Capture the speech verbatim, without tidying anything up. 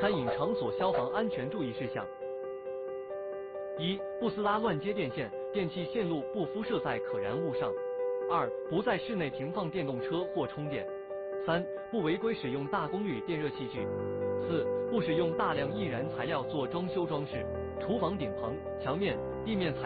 餐饮场所消防安全注意事项：一、不撕拉乱接电线，电器线路不敷设在可燃物上；二、不在室内停放电动车或充电；三、不违规使用大功率电热器具；四、不使用大量易燃材料做装修装饰。厨房顶棚、墙面、地面材